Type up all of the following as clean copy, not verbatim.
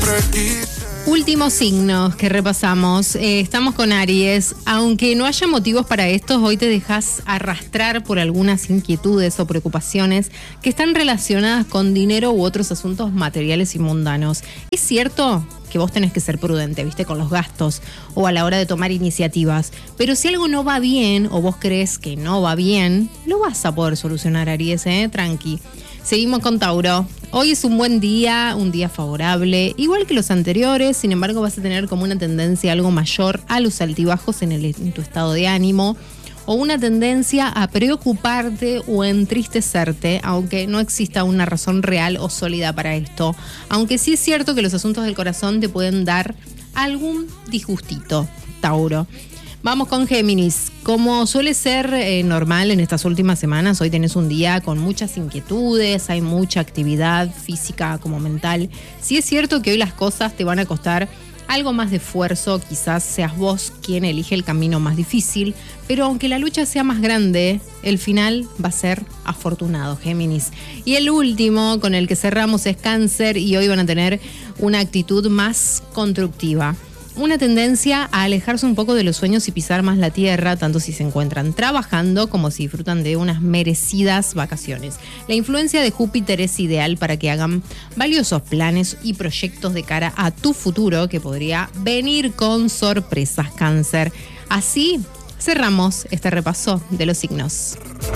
Últimos signos que repasamos. Estamos con Aries. Aunque no haya motivos para estos, hoy te dejas arrastrar por algunas inquietudes o preocupaciones que están relacionadas con dinero u otros asuntos materiales y mundanos. Es cierto que vos tenés que ser prudente, ¿viste? Con los gastos o a la hora de tomar iniciativas. Pero si algo no va bien o vos crees que no va bien, lo vas a poder solucionar, Aries, Tranqui. Seguimos con Tauro. Hoy es un buen día, un día favorable, igual que los anteriores. Sin embargo, vas a tener como una tendencia algo mayor a los altibajos en tu estado de ánimo, o una tendencia a preocuparte o entristecerte, aunque no exista una razón real o sólida para esto. Aunque sí es cierto que los asuntos del corazón te pueden dar algún disgustito, Tauro. Vamos con Géminis. Como suele ser normal en estas últimas semanas, hoy tenés un día con muchas inquietudes, hay mucha actividad física como mental. Sí es cierto que hoy las cosas te van a costar algo más de esfuerzo, quizás seas vos quien elige el camino más difícil, pero aunque la lucha sea más grande, el final va a ser afortunado, Géminis. Y el último con el que cerramos es Cáncer, y hoy van a tener una actitud más constructiva. Una tendencia a alejarse un poco de los sueños y pisar más la tierra, tanto si se encuentran trabajando como si disfrutan de unas merecidas vacaciones. La influencia de Júpiter es ideal para que hagan valiosos planes y proyectos de cara a tu futuro, que podría venir con sorpresas, Cáncer. Así cerramos este repaso de los signos.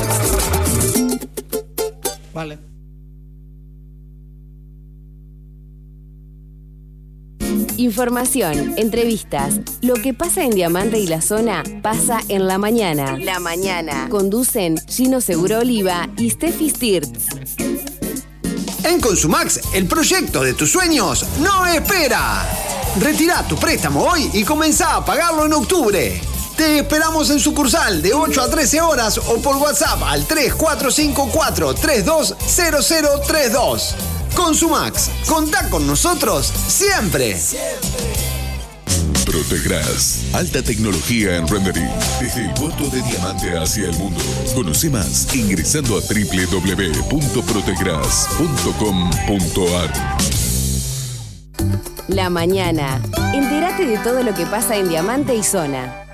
Vale. Información, entrevistas, lo que pasa en Diamante y la zona pasa en La Mañana. La Mañana. Conducen Gino Seguro Oliva y Steffi Stirtz. En Consumax, el proyecto de tus sueños no espera. Retirá tu préstamo hoy y comenzá a pagarlo en octubre. Te esperamos en sucursal de 8 a 13 horas o por WhatsApp al 3454-320032. Consumax, contá con nosotros siempre. Protegras, alta tecnología en rendering, desde el puerto de Diamante hacia el mundo. Conoce más ingresando a www.protegras.com.ar. La Mañana. Entérate de todo lo que pasa en Diamante y zona.